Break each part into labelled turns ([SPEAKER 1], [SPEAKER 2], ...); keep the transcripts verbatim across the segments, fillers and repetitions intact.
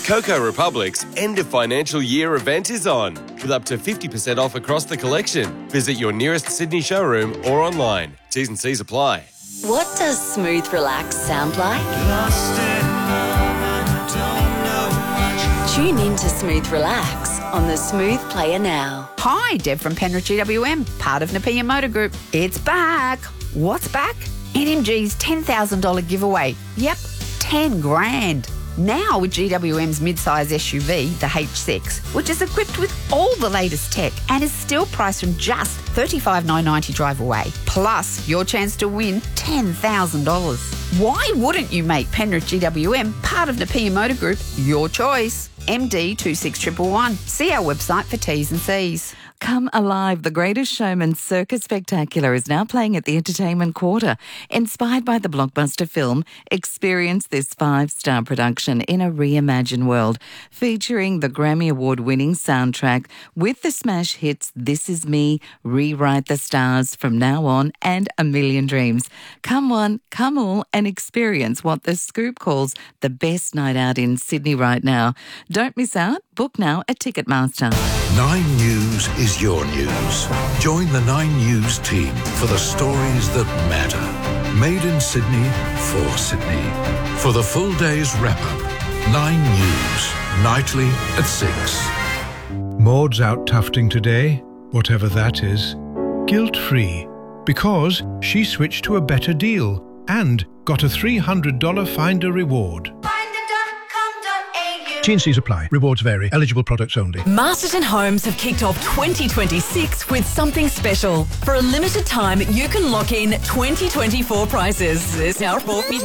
[SPEAKER 1] Coco Republic's end of financial year event is on, with up to fifty percent off across the collection. Visit your nearest Sydney showroom or online. T's and C's apply.
[SPEAKER 2] What does smooth relax sound like? Tune in to Smooth Relax on the Smooth Player now.
[SPEAKER 3] Hi, Deb from Penrith G W M, part of Nepean Motor Group. It's back. What's back? N M G's ten thousand dollars giveaway. Yep, ten grand. Now with G W M's mid-size S U V, the H six, which is equipped with all the latest tech and is still priced from just thirty-five thousand nine hundred ninety dollars drive away, plus your chance to win ten thousand dollars. Why wouldn't you make Penrith G W M part of Nepean Motor Group your choice? M D two six one one one. See our website for T's and C's.
[SPEAKER 4] Come Alive, The Greatest Showman Circus Spectacular is now playing at the Entertainment Quarter. Inspired by the blockbuster film, experience this five-star production in a reimagined world, featuring the Grammy Award-winning soundtrack with the smash hits This Is Me, Rewrite the Stars, From Now On, and A Million Dreams. Come one, come all, and experience what The Scoop calls the best night out in Sydney right now. Don't miss out. Book now at Ticketmaster.
[SPEAKER 5] Nine News is your news. Join the Nine News team for the stories that matter. Made in Sydney, for Sydney. For the full day's wrap-up, Nine News, nightly at six.
[SPEAKER 6] Maud's out tufting today, whatever that is, guilt-free, because she switched to a better deal and got a three hundred dollars Finder reward. T and C's apply. Rewards vary. Eligible products only.
[SPEAKER 7] Masterton Homes have kicked off twenty twenty-six with something special. For a limited time, you can lock in twenty twenty-four prices. There's now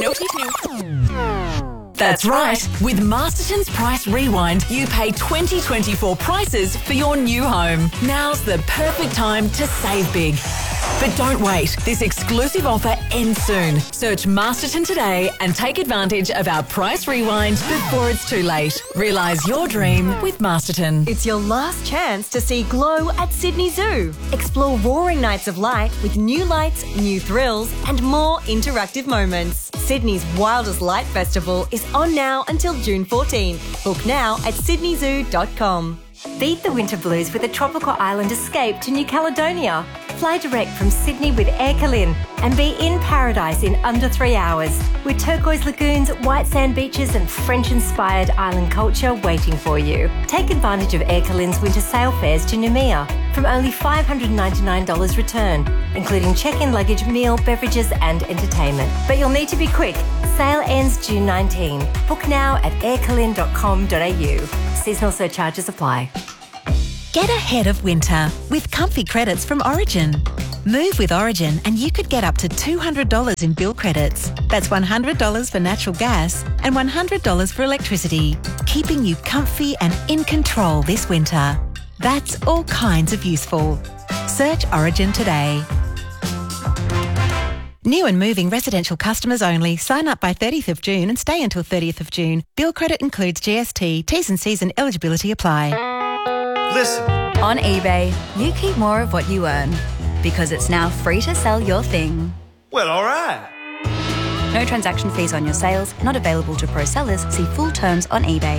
[SPEAKER 7] That's right. With Masterton's Price Rewind, you pay twenty twenty-four prices for your new home. Now's the perfect time to save big. But don't wait. This exclusive offer ends soon. Search Masterton today and take advantage of our Price Rewind before it's too late. Realise your dream with Masterton.
[SPEAKER 8] It's your last chance to see Glow at Sydney Zoo. Explore roaring nights of light with new lights, new thrills and more interactive moments. Sydney's Wildest Light Festival is on now until June fourteenth. Book now at sydney zoo dot com. Beat the winter blues with a tropical island escape to New Caledonia. Fly direct from Sydney with Air Calin and be in paradise in under three hours with turquoise lagoons, white sand beaches and French-inspired island culture waiting for you. Take advantage of Air Calin's winter sail fares to Noumea from only five hundred ninety-nine dollars return, including check-in luggage, meal, beverages and entertainment. But you'll need to be quick. Sale ends June nineteenth. Book now at air calin dot com dot a u. Seasonal surcharges apply.
[SPEAKER 9] Get ahead of winter with comfy credits from Origin. Move with Origin and you could get up to two hundred dollars in bill credits. That's one hundred dollars for natural gas and one hundred dollars for electricity, keeping you comfy and in control this winter. That's all kinds of useful. Search Origin today. New and moving residential customers only. Sign up by thirtieth of June and stay until thirtieth of June. Bill credit includes G S T. T's and C's and eligibility apply.
[SPEAKER 10] Listen. On eBay, you keep more of what you earn because it's now free to sell your thing.
[SPEAKER 11] Well, all right.
[SPEAKER 10] No transaction fees on your sales, not available to pro sellers. See full terms on eBay.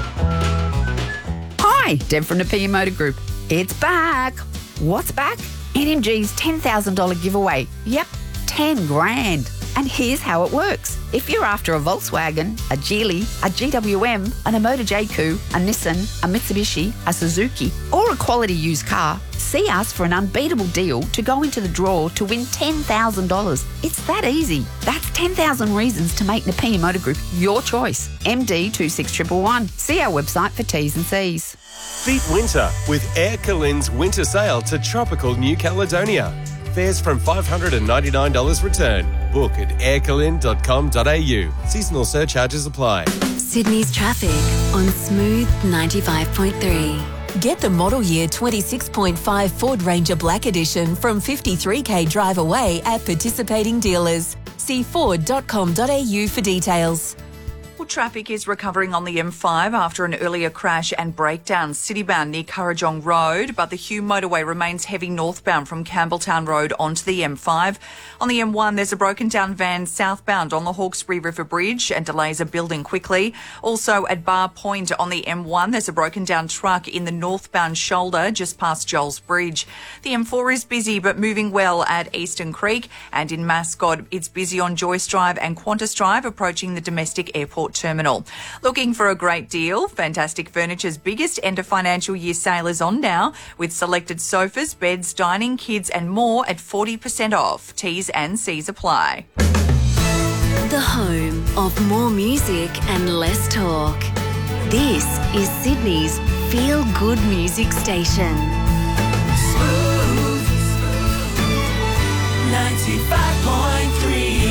[SPEAKER 3] Hi, Deb from Nepean Motor Group. It's back. What's back? N M G's ten thousand dollars giveaway. Yep, ten grand. And here's how it works. If you're after a Volkswagen, a Geely, a G W M, an Emoto J Q, a Nissan, a Mitsubishi, a Suzuki, or a quality used car, see us for an unbeatable deal to go into the draw to win ten thousand dollars. It's that easy. That's ten thousand reasons to make Nepean Motor Group your choice. M D two six one one one. See our website for T's and C's.
[SPEAKER 1] Beat winter with Air Calin's winter sail to tropical New Caledonia. Fares from five hundred ninety-nine dollars return. Book at air calin dot com dot a u. Seasonal surcharges apply.
[SPEAKER 2] Sydney's traffic on Smooth ninety-five point three.
[SPEAKER 7] Get the model year twenty-six point five Ford Ranger Black Edition from fifty-three k drive away at participating dealers. See ford dot com dot a u for details.
[SPEAKER 11] traffic is recovering on the M five after an earlier crash and breakdown citybound near Kurrajong Road, but the Hume motorway remains heavy northbound from Campbelltown Road onto the M five. On the M one, there's a broken down van southbound on the Hawkesbury River Bridge and delays are building quickly. Also at Bar Point on the M one, there's a broken down truck in the northbound shoulder just past Joel's Bridge. The M four is busy but moving well at Eastern Creek, and in Mascot, it's busy on Joyce Drive and Qantas Drive approaching the domestic airport terminal. Looking for a great deal? Fantastic Furniture's biggest end of financial year sale is on now, with selected sofas, beds, dining, kids and more at forty percent off. T's and C's apply.
[SPEAKER 2] The home of more music and less talk. This is Sydney's Feel Good Music Station.
[SPEAKER 12] Smooth ninety-five point three.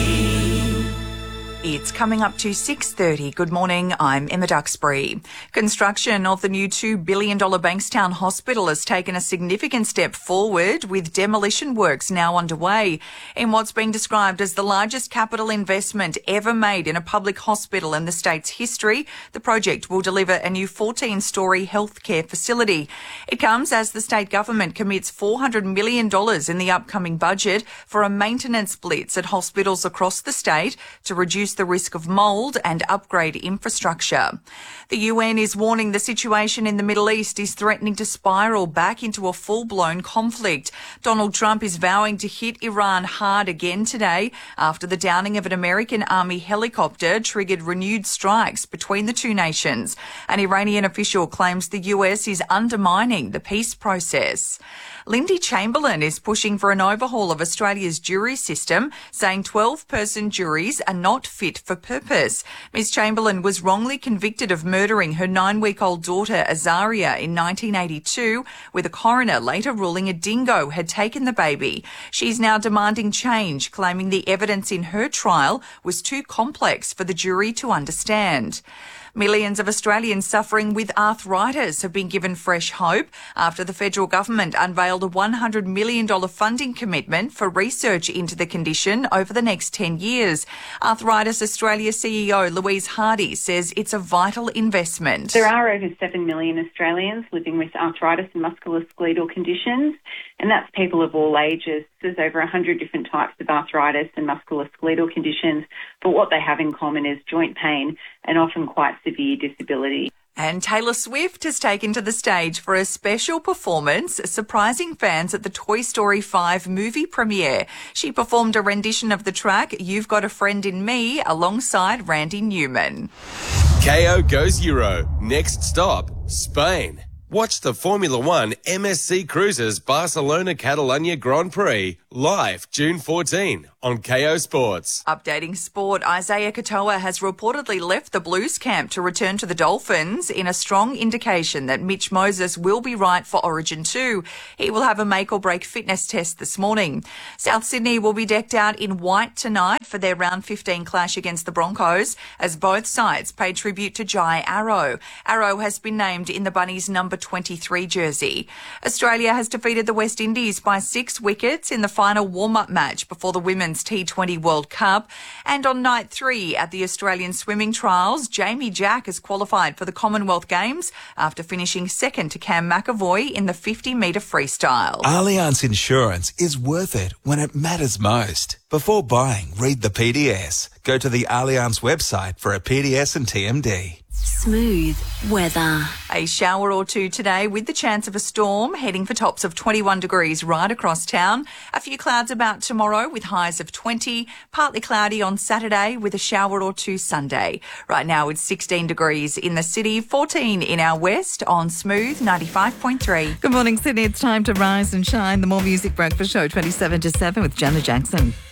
[SPEAKER 11] It's coming up to six thirty. Good morning, I'm Emma Duxbury. Construction of the new two billion dollars Bankstown Hospital has taken a significant step forward, with demolition works now underway. In what's being described as the largest capital investment ever made in a public hospital in the state's history, the project will deliver a new fourteen-storey healthcare facility. It comes as the state government commits four hundred million dollars in the upcoming budget for a maintenance blitz at hospitals across the state to reduce the risk of mould and upgrade infrastructure. The U N is warning the situation in the Middle East is threatening to spiral back into a full-blown conflict. Donald Trump is vowing to hit Iran hard again today after the downing of an American Army helicopter triggered renewed strikes between the two nations. An Iranian official claims the U S is undermining the peace process. Lindy Chamberlain is pushing for an overhaul of Australia's jury system, saying twelve-person juries are not fit for purpose. Miz Chamberlain was wrongly convicted of murdering her nine-week-old daughter Azaria in nineteen eighty-two, with a coroner later ruling a dingo had taken the baby. She's now demanding change, claiming the evidence in her trial was too complex for the jury to understand. Millions of Australians suffering with arthritis have been given fresh hope after the federal government unveiled a one hundred million dollars funding commitment for research into the condition over the next ten years. Arthritis Australia C E O Louise Hardy says it's a vital investment.
[SPEAKER 13] There are over seven million Australians living with arthritis and musculoskeletal conditions, and that's people of all ages. There's over one hundred different types of arthritis and musculoskeletal conditions, but what they have in common is joint pain and often quite severe disability.
[SPEAKER 11] And Taylor Swift has taken to the stage for a special performance, surprising fans at the Toy Story five movie premiere. She performed a rendition of the track You've Got a Friend in Me alongside Randy Newman.
[SPEAKER 1] K O goes Euro. Next stop, Spain. Watch the Formula One M S C Cruises Barcelona Catalunya Grand Prix live June fourteenth on K O Sports.
[SPEAKER 11] Updating sport, Isaiah Katoa has reportedly left the Blues camp to return to the Dolphins in a strong indication that Mitch Moses will be right for Origin two. He will have a make-or-break fitness test this morning. South Sydney will be decked out in white tonight for their round fifteen clash against the Broncos, as both sides pay tribute to Jai Arrow. Arrow has been named in the Bunnies' number twenty-three jersey. Australia has defeated the West Indies by six wickets in the final warm-up match before the Women's T twenty World Cup. And on night three at the Australian swimming trials, Jamie Jack has qualified for the Commonwealth Games after finishing second to Cam McAvoy in the fifty metre freestyle.
[SPEAKER 14] Allianz Insurance is worth it when it matters most. Before buying, read the P D S. Go to the Allianz website for a P D S and T M D.
[SPEAKER 2] Smooth weather.
[SPEAKER 11] A shower or two today with the chance of a storm, heading for tops of twenty-one degrees right across town. A few clouds about tomorrow with highs of twenty. Partly cloudy on Saturday with a shower or two Sunday. Right now it's sixteen degrees in the city, fourteen in our west on Smooth ninety-five point three.
[SPEAKER 4] Good morning, Sydney. It's time to rise and shine. The More Music Breakfast Show, twenty-seven to seven with Janet Jackson.